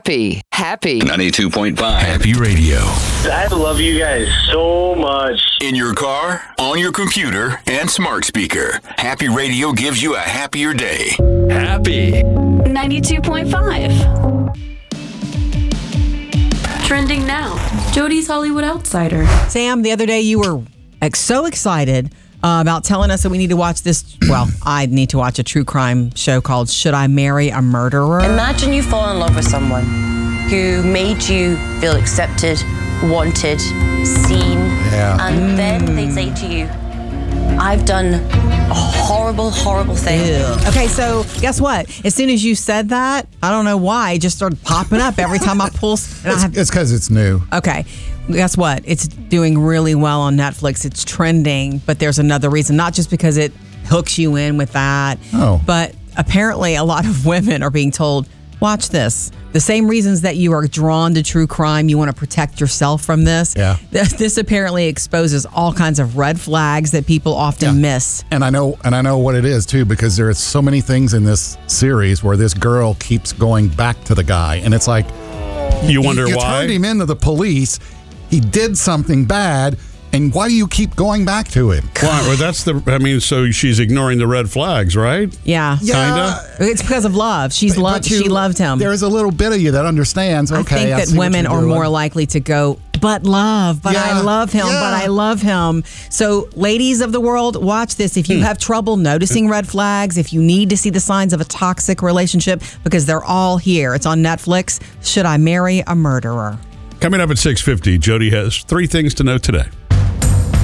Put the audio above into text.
Happy 92.5 Happy Radio. I love you guys so much. In your car, on your computer, and smart speaker. Happy Radio gives you a happier day. Happy 92.5. Trending now, Jody's Hollywood Outsider. Sam, the other day you were so excited about telling us that we need to watch this. Well, I need to watch a true crime show called Should I Marry a Murderer? Imagine you fall in love with someone who made you feel accepted, wanted, seen, and then they say to you, I've done a horrible, horrible thing. Okay, so guess what? As soon as you said that, I don't know why, it just started popping up every time I pull. It's because it's new. Okay. Guess what? It's doing really well on Netflix. It's trending, but there's another reason. Not just because it hooks you in with that, but apparently a lot of women are being told, watch this. The same reasons that you are drawn to true crime, you want to protect yourself from this. Yeah. This apparently exposes all kinds of red flags that people often miss. And I know what it is too, because there are so many things in this series where this girl keeps going back to the guy, and it's like you wonder you why turned him into the police. He did something bad, and why do you keep going back to him? Well, so she's ignoring the red flags, right? Yeah. Kinda. It's because of love. She loved him. There's a little bit of you that understands, okay, I think that women are more likely to go, I love him, but I love him. So, ladies of the world, watch this. If you have trouble noticing red flags, if you need to see the signs of a toxic relationship, because they're all here. It's on Netflix. Should I Marry a Murderer? Coming up at 6:50, Jody has 3 things to know today.